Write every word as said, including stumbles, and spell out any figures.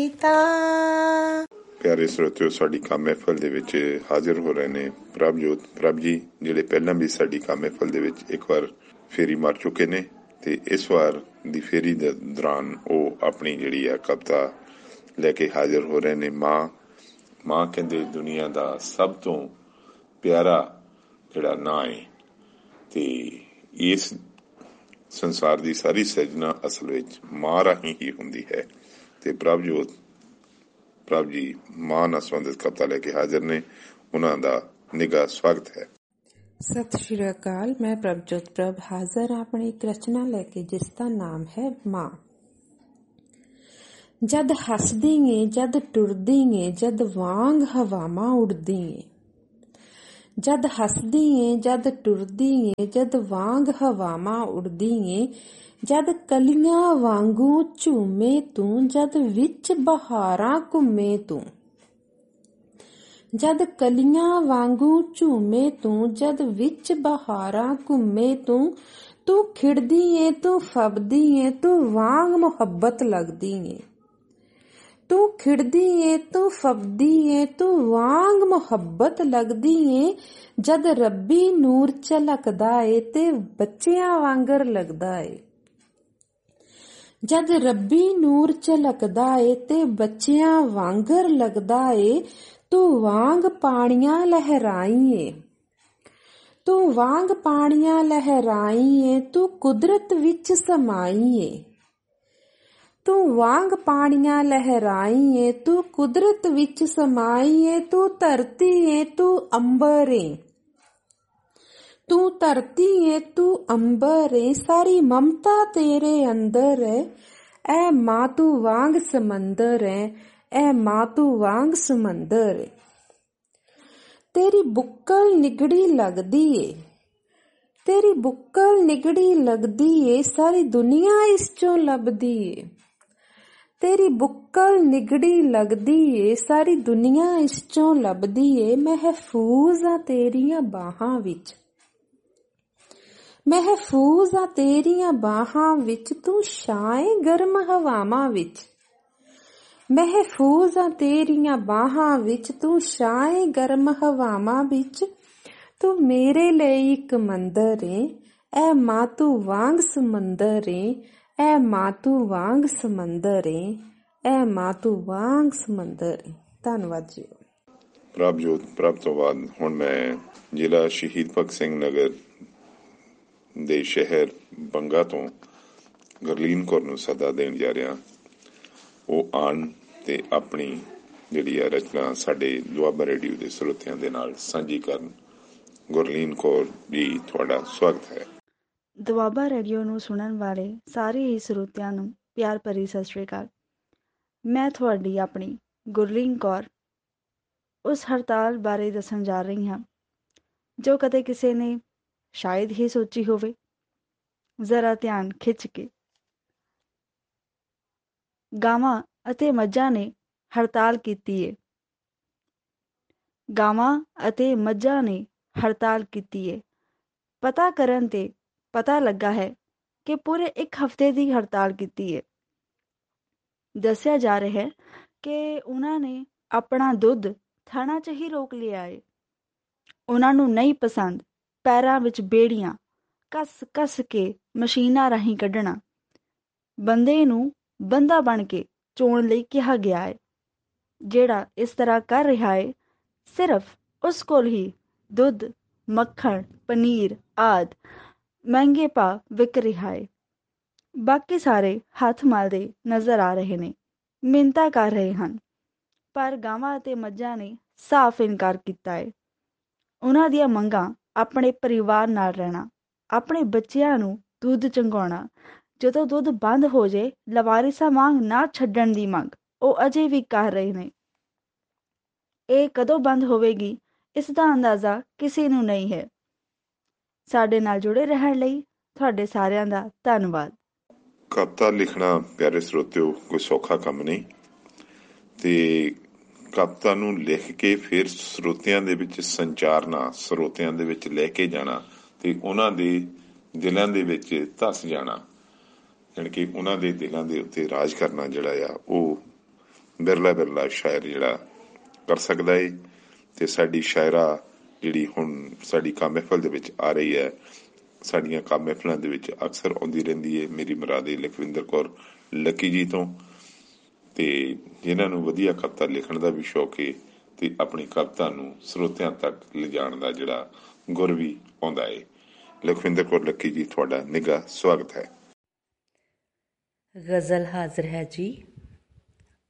ਪਿਆਰੇ ਸਰੋਤਿਓ, ਸਾਡੀ ਕੰਮ ਮਹਿਫਲ ਦੇ ਵਿੱਚ ਹਾਜ਼ਰ ਹੋ ਰਹੇ ਨੇ ਪ੍ਰਭਜੋਤ ਪ੍ਰਭ ਜੀ, ਜਿਹੜੇ ਪਹਿਲਾਂ ਵੀ ਸਾਡੀ ਕੰਮ ਮਹਿਫਲ ਦੇ ਵਿੱਚ ਇੱਕ ਵਾਰ ਫੇਰੀ ਮਾਰ ਚੁੱਕੇ ਨੇ ਤੇ ਇਸ ਵਾਰ ਦੀ ਫੇਰੀ ਦੇ ਦੌਰਾਨ ਉਹ ਆਪਣੀ ਜਿਹੜੀ ਆ ਕਵਿਤਾ ਲੈ ਕੇ ਹਾਜ਼ਰ ਹੋ ਰਹੇ ਨੇ। ਮਾਂ ਮਾਂ ਕਹਿੰਦੇ ਦੁਨੀਆ ਦਾ ਸਭ ਤੋਂ ਪਿਆਰਾ ਜਿਹੜਾ ਨਾਂ ਹੈ ਤੇ ਇਸ ਸੰਸਾਰ ਦੀ ਸਾਰੀ ਸਿਰਜਣਾ ਅਸਲ ਵਿੱਚ ਮਾਂ ਰਾਹੀਂ ਹੀ ਹੁੰਦੀ ਹੈ। ਤੇ ਪ੍ਰਭਜੋਤ ਪ੍ਰਭ ਜੀ ਮਾਂ ਨਾਲ ਸੰਬੰਧਿਤ ਕਵਿਤਾ ਲੈ ਕੇ ਹਾਜ਼ਰ ਨੇ, ਉਹਨਾਂ ਦਾ ਨਿੱਘਾ ਸਵਾਗਤ ਹੈ। ਸਤਿ ਸ਼੍ਰੀ ਅਕਾਲ। ਮੈਂ ਪ੍ਰਭਜੋਤ ਪ੍ਰਭ ਹਾਜ਼ਰ ਆਪਣੀ ਇੱਕ ਰਚਨਾ ਲੈ ਕੇ, ਜਿਸ ਦਾ ਨਾਮ ਹੈ ਮਾਂ। ਜਦ ਹੱਸਦੀ ਏ, ਜਦ ਟੁਰਦੀ ਏ, ਜਦ ਵਾਂਗ ਹਵਾਵਾਂ ਉਡਦੀ ਏ। ਜਦ ਹੱਸਦੀ ਏ, ਜਦ ਟੁਰਦੀ ਏ, ਜਦ ਵਾਂਗ ਹਵਾਵਾਂ ਉਡਦੀ ਏ। ਜਦ ਕਲੀਆਂ ਵਾਂਗੂ ਝੂਮੇ ਤੂੰ, ਜਦ ਵਿੱਚ ਬਹਾਰਾਂ ਘੁੰਮੇ ਤੂੰ। ਜਦ ਕਲੀਆਂ ਵਾਂਗੂ ਝੂਮੇ ਤੂੰ, ਜਦ ਵਿੱਚ ਬਹਾਰਾਂ ਘੁੰਮੇ ਤੂੰ। ਤੂੰ ਖਿੜਦੀ ਏ, ਤੂੰ ਫੱਬਦੀ ਏ, ਤੂੰ ਵਾਂਗ ਮੁਹੱਬਤ ਲੱਗਦੀ ਏ। ਤੂੰ ਖਿੜਦੀ ਏ, ਤੂੰ ਫੱਬਦੀ ਏ, ਤੂੰ ਵਾਂਗ ਮੁਹੱਬਤ ਲੱਗਦੀ ਏ। ਜਦ ਰੱਬੀ ਨੂਰ ਝਲਕਦਾ ਏ ਤੇ ਬੱਚਿਆਂ ਵਾਂਗਰ ਲੱਗਦਾ ਏ। ਜਦ ਰੱਬੀ ਨੂਰ ਝਲਕਦਾ ਏ ਤੇ ਬੱਚਿਆਂ ਵਾਂਗਰ ਲੱਗਦਾ ਏ। ਤੂੰ ਵਾਂਗ ਪਾਣੀਆਂ ਲਹਿਰਾਈ ਏ, ਤੂੰ ਵਾਂਗ ਪਾਣੀਆਂ ਲਹਿਰਾਈ ਏ। ਤੂੰ ਕੁਦਰਤ ਵਿੱਚ ਸਮਾਈ ਏ, ਤੂੰ ਵਾਂਗ ਪਾਣੀਆਂ ਲਹਿਰਾਈ ਏ। ਤੂੰ ਕੁਦਰਤ ਵਿੱਚ ਸਮਾਈ ਏ। ਤੂੰ ਧਰਤੀ ਏ, ਤੂੰ ਅੰਬਰ ਏ, ਤੂੰ ਧਰਤੀ ਏ, ਤੂੰ ਅੰਬਰ ਏ। ਸਾਰੀ ਮਮਤਾ ਤੇਰੇ ਅੰਦਰ ਏ। ਐ ਮਾਂ ਤੂੰ ਵਾਂਗ ਸਮੁੰਦਰ ਏ, ਐ ਮਾਂ ਤੂੰ ਵਾਂਗ ਸਮੁੰਦਰ ਏ। ਤੇਰੀ ਬੁੱਕਲ ਨਿਗੜੀ ਲੱਗਦੀ ਏ, ਤੇਰੀ ਬੁੱਕਲ ਨਿਗੜੀ ਲੱਗਦੀ ਏ। ਸਾਰੀ ਦੁਨੀਆ ਇਸ ਚੋਂ ਲੱਭਦੀ ਏ। ਤੇਰੀ ਬੁੱਕਲ ਨਿਗੜੀ ਲੱਗਦੀ ਏ, ਸਾਰੀ ਦੁਨੀਆ ਇਸ ਚੋਂ ਲੱਭਦੀ ਏ। ਮਹਿਫੂਜ਼ ਆ ਤੇਰੀਆਂ ਬਾਹਾਂ ਵਿੱਚ, ਮਹਿਫੂਜ਼ ਆ ਤੇਰੀਆਂ ਬਾਹਾਂ ਵਿੱਚ। ਤੂੰ ਛਾਏ ਗਰਮ ਹਵਾਵਾਂ ਵਿੱਚ, ਮਹਿਫੂਜ਼ ਆ ਤੇਰੀਆਂ ਬਾਹਾਂ ਵਿੱਚ। ਤੂੰ ਛਾਏ ਗਰਮ ਹਵਾਵਾਂ ਵਿੱਚ। ਤੂੰ ਮੇਰੇ ਲਈ ਇੱਕ ਮੰਦਰ ਏ, ਐ ਮਾਂ ਤੂੰ ਵਾਂਗ ਸਮੁੰਦਰ ਏ, ਐ ਮਾਂ ਤੂੰ ਵਾਂਗ ਸਮੁੰਦਰ ਏ, ਐ ਮਾਂ ਤੂੰ ਵਾਂਗ ਸਮੁੰਦਰ ਏ। ਧੰਨਵਾਦ ਜੀ। ਪ੍ਰਭਜੋਤ ਪ੍ਰਭ ਤੋਂ ਬਾਅਦ ਹੁਣ ਮੈਂ ਜ਼ਿਲ੍ਹਾ ਸ਼ਹੀਦ ਭਗਤ ਸਿੰਘ ਨਗਰ ਦੇ ਸ਼ਹਿਰ ਬੰਗਾ ਤੋਂ ਗੁਰਲੀਨ ਕੌਰ ਨੂੰ ਸੱਦਾ ਦੇਣ ਜਾ ਰਿਹਾ। ਉਹ ਆਉਣ ਤੇ ਆਪਣੀ ਜਿਹੜੀ ਆ ਰਚਨਾ ਸਾਡੇ ਦੁਆਬਾ ਰੇਡੀਓ ਦੇ ਸਰੋਤਿਆਂ ਦੇ ਨਾਲ ਸਾਂਝੀ ਕਰਨ। ਗੁਰਲੀਨ ਕੌਰ ਜੀ, ਤੁਹਾਡਾ ਸਵਾਗਤ ਹੈ। ਦੁਆਬਾ ਰੇਡੀਓ ਨੂੰ ਸੁਣਨ ਵਾਲੇ ਸਾਰੇ ਹੀ ਸਰੋਤਿਆਂ ਨੂੰ ਪਿਆਰ ਭਰੀ ਸਤਿ ਸ਼੍ਰੀ ਅਕਾਲ। ਮੈਂ ਤੁਹਾਡੀ ਆਪਣੀ ਗੁਰਲੀਨ ਕੌਰ ਉਸ ਹੜਤਾਲ ਬਾਰੇ ਦੱਸਣ ਜਾ ਰਹੀ ਹਾਂ ਜੋ ਕਦੇ ਕਿਸੇ ਨੇ ਸ਼ਾਇਦ ਹੀ ਸੋਚੀ ਹੋਵੇ। ਜ਼ਰਾ ਧਿਆਨ ਖਿੱਚ ਕੇ। ਗਾਵਾਂ ਅਤੇ ਮੱਝਾਂ ਨੇ ਹੜਤਾਲ ਕੀਤੀ ਏ, ਗਾਵਾਂ ਅਤੇ ਮੱਝਾਂ ਨੇ ਹੜਤਾਲ ਕੀਤੀ ਏ। ਪਤਾ ਕਰਨ ਤੇ ਪਤਾ ਲੱਗਾ ਹੈ ਕਿ ਪੂਰੇ ਇੱਕ ਹਫ਼ਤੇ ਦੀ ਹੜਤਾਲ ਕੀਤੀ ਏ। ਦੱਸਿਆ ਜਾ ਰਿਹਾ ਹੈ ਕਿ ਉਹਨਾਂ ਨੇ ਆਪਣਾ ਦੁੱਧ ਥਣਾ 'ਚ ਹੀ ਰੋਕ ਲਿਆ ਏ। ਉਹਨਾਂ ਨੂੰ ਨਹੀਂ ਪਸੰਦ ਪੈਰਾਂ ਵਿੱਚ ਬੇੜੀਆਂ ਕੱਸ ਕੱਸ ਕੇ ਮਸ਼ੀਨਾਂ ਰਾਹੀਂ ਕੱਢਣਾ। ਬੰਦੇ ਨੂੰ ਬੰਦਾ ਬਣ ਕੇ ਚੋਣ ਲਈ ਕਿਹਾ ਗਿਆ ਹੈ। ਜਿਹੜਾ ਇਸ ਤਰ੍ਹਾਂ ਕਰ ਰਿਹਾ ਹੈ, ਸਿਰਫ ਉਸ ਕੋਲ ਹੀ ਦੁੱਧ, ਮੱਖਣ, ਪਨੀਰ ਆਦਿ ਮਹਿੰਗੇ ਭਾਅ ਵਿਕ ਰਿਹਾ ਹੈ। ਬਾਕੀ ਸਾਰੇ ਹੱਥ ਮਲਦੇ ਨਜ਼ਰ ਆ ਰਹੇ ਨੇ, ਮਿੰਨਤਾਂ ਕਰ ਰਹੇ ਹਨ। ਪਰ ਗਾਵਾਂ ਅਤੇ ਮੱਝਾਂ ਨੇ ਸਾਫ਼ ਇਨਕਾਰ ਕੀਤਾ ਹੈ। ਉਹਨਾਂ ਦੀਆਂ ਮੰਗਾਂ ਆਪਣੇ ਪਰਿਵਾਰ ਨਾਲ ਰਹਿਣਾ, ਆਪਣੇ ਬੱਚਿਆਂ ਨੂੰ ਦੁੱਧ ਚੁੰਘਾਉਣਾ, ਜਦੋਂ ਦੁੱਧ ਬੰਦ ਹੋ ਜੇ ਲਵਾਰਿਸਾਂ ਵਾਂਗ ਨਾ ਛੱਡਣ ਦੀ ਮੰਗ ਉਹ ਅਜੇ ਵੀ ਕਰ ਰਹੇ ਨੇ। ਇਹ ਕਦੋਂ ਬੰਦ ਹੋਵੇਗੀ, ਇਸ ਦਾ ਅੰਦਾਜ਼ਾ ਕਿਸੇ ਨੂੰ ਨਹੀਂ ਹੈ। ਸਾਡੇ ਨਾਲ ਜੁੜੇ ਰਹਿਣ ਲਈ ਤੁਹਾਡੇ ਸਾਰਿਆਂ ਦਾ ਧੰਨਵਾਦ। ਕਵਿਤਾ ਲਿਖਣਾ ਪਿਆਰੇ ਸਰੋਤਿਓ ਕੋਈ ਸੌਖਾ ਕੰਮ ਨਹੀਂ ਤੇ ਕਵਿਤਾ ਨੂੰ ਲਿਖ ਕੇ ਫਿਰ ਸਰੋਤਿਆਂ ਦੇ ਵਿੱਚ ਸੰਚਾਰਨਾ, ਸਰੋਤਿਆਂ ਦੇ ਵਿੱਚ ਲੈ ਕੇ ਜਾਣਾ ਤੇ ਉਹਨਾਂ ਦੇ ਦਿਲਾਂ ਦੇ ਵਿੱਚ ਧੱਸ ਜਾਣਾ, ਜਾਣੀ ਕਿ ਉਹਨਾਂ ਦੇ ਦਿਲਾਂ ਦੇ ਉੱਤੇ ਰਾਜ ਕਰਨਾ ਜਿਹੜਾ ਆ ਉਹ ਬਿਰਲਾ ਬਿਰਲਾ ਸ਼ਾਇਰ ਜਿਹੜਾ ਕਰ ਸਕਦਾ ਏ। ਤੇ ਸਾਡੀ ਸ਼ਾਇਰਾ ਜਿਹੜੀ ਹੁਣ ਸਾਡੀ ਕੰਮ ਮਹਿਫਲ ਦੇ ਵਿੱਚ ਆ ਰਹੀ ਹੈ, ਸਾਡੀਆਂ ਕੰਮ ਮਹਿਫਲਾਂ ਦੇ ਵਿੱਚ ਅਕਸਰ ਆਉਂਦੀ ਰਹਿੰਦੀ ਹੈ, ਮੇਰੀ ਮੁਰਾਦੇ ਲਖਵਿੰਦਰ ਕੌਰ ਲੱਕੀ ਜੀ ਤੋਂ, ਤੇ ਜਿਨ੍ਹਾਂ ਨੂੰ ਵਧੀਆ ਕਵਿਤਾ ਲਿਖਣ ਦਾ ਵੀ ਸ਼ੌਕ ਹੈ ਤੇ ਆਪਣੀ ਕਵਿਤਾ ਨੂੰ ਸਰੋਤਿਆਂ ਤੱਕ ਲਿਜਾਣ ਦਾ ਜਿਹੜਾ ਗੁਰ ਵੀ ਆਉਂਦਾ ਏ। ਲਖਵਿੰਦਰ ਕੌਰ ਲੱਕੀ ਜੀ, ਤੁਹਾਡਾ ਨਿੱਘਾ ਸਵਾਗਤ ਹੈ। ਗਜ਼ਲ ਹਾਜ਼ਰ ਹੈ ਜੀ।